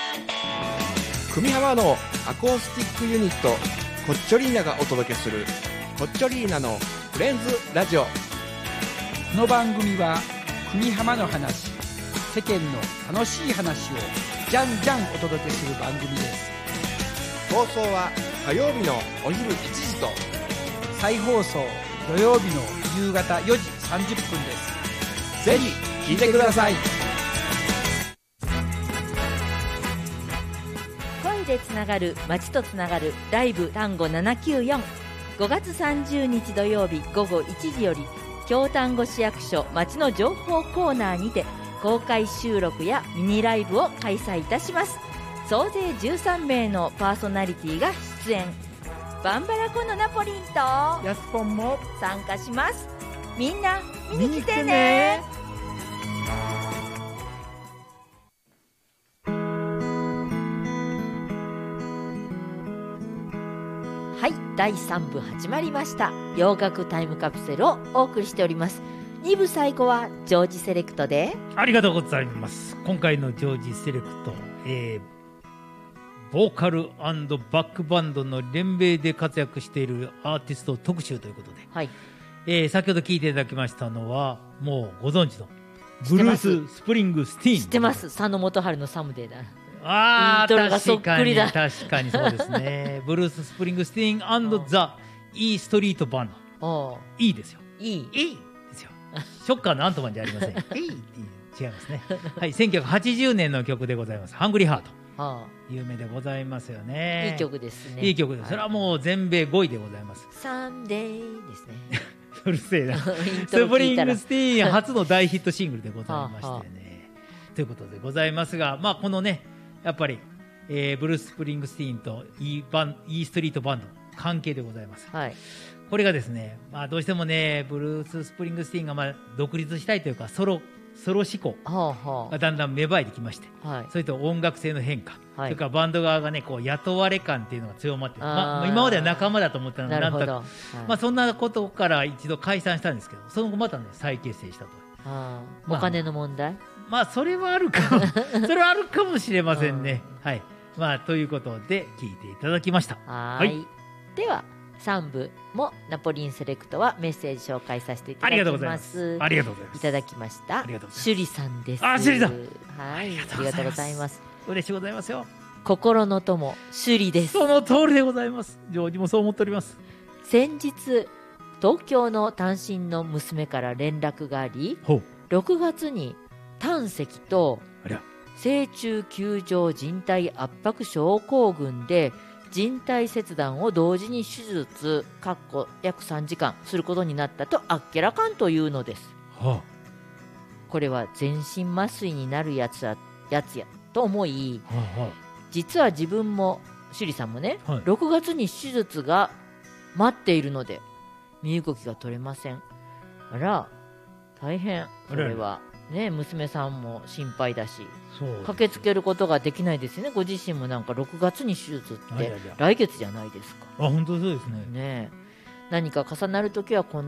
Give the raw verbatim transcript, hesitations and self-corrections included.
久美浜のアコースティックユニットコッチョリーナがお届けするコッチョリーナのフレンズラジオ。 この番組は久美浜の話、世間の楽しい話をじゃんじゃんお届けする番組です。 放送は火曜日のお昼いちじと再放送土曜日の夕方よじさんじゅっぷんです。 ぜひ聞いてください。 声でつながる、街とつながるライブ単語ななきゅうよん。ごがつさんじゅうにち土曜日ごごいちじより京丹後市役所街の情報コーナーにて公開収録やミニライブを開催いたします。総勢じゅうさんめいのパーソナリティが出演。バンバラコのナポリンとヤスポンも参加します。みんな見に来てね。はい、だいさんぶ始まりました。洋楽タイムカプセルをお送りしております。にぶ最後はジョージセレクトで。 ありがとうございます。今回のジョージセレクト、えー、ボーカル&バックバンドの連名で活躍しているアーティスト特集ということで、 はい、 えー、先ほど聞いていただきましたのはもうご存知のブルース・スプリングスティーン。 知ってます。佐野元春のサムデーだ。 あイントロがそっくりだ。 確かにそうですね。ブルース・スプリングスティーン&ザ・イーストリートバンド。いいですよ。 いい。 いいですよ。ショッカーのアントマンじゃありません。いいっていう違いますね。はい、せんきゅうひゃくはちじゅうねんの曲でございます。ハングリーハート。 ああ、 有名でございますよね。 いい曲ですね。 いい曲です。それはもう全米ごいでございます。 サンデーですね。 うるせえな。 イントスプリンロ聞いたらグスティーン初の大ヒットシングルでございましてね。はあはあ、ということでございますが、まあこのね、やっぱり、えー、ブルース・スプリングスティーンと E, バン E ストリートバンド関係でございます。 はい。 これがですね、まあどうしてもね、ブルース・スプリングスティーンがまあ独立したいというかソロソロ思考がだんだん芽生えてきまして、 はい、 それと音楽性の変化、 はい、 それからバンド側がねこう雇われ感っていうのが強まって、まあ、今までは仲間だと思ったのがなんとなく、はい、まあ、そんなことから一度解散したんですけど、その後またね再結成したと。 あ、まあ、お金の問題、 まあそれはあるかもそれはあるかもしれませんね。はい、まあということで聞いていただきました。 はい、はい、ではさんぶもナポリンセレクトはメッセージ紹介させていただきます。 ありがとうございます。ありがとうございます。 いただきました。 ありがとうございます。 シュリさんです。 あ、シュリさん。 はい、ありがとうございます。 嬉しいございますよ。 心の友シュリです。 その通りでございます。ジョージもそう思っております。 先日東京の単身の娘から連絡があり、ろくがつに胆石と正中球状靭帯圧迫症候群で靭帯切断を同時に手術かっこ約さんじかんすることになったとあっけらかんというのです。はあ、これは全身麻酔になるやつややつやと思い、はあはあ、実は自分も趣里さんもね、はい、ろくがつに手術が待っているので身動きが取れません。あら大変。それはね、娘さんも心配だし、駆けつけることができないですよね。ご自身もなんかろくがつに手術って来月じゃないですか。 あ、本当そうですね。 ね、何か重なるときはこん